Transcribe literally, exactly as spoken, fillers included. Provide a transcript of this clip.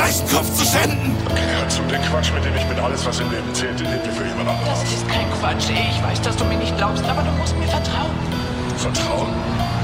leichten Kopf zu schänden. Hör zu, den Quatsch mit dem ich bin alles, was im Leben zählt, den nimmt dir für jemand anderes. Das ist kein Quatsch. Ich weiß, dass du mir nicht glaubst, aber du musst mir vertrauen. Vertrauen?